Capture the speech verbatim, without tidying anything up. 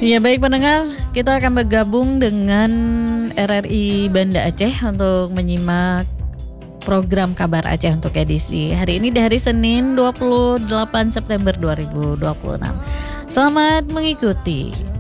Ya baik pendengar, kita akan bergabung dengan R R I Banda Aceh untuk menyimak program Kabar Aceh untuk edisi hari ini di hari Senin dua puluh delapan September dua ribu dua puluh enam. Selamat mengikuti.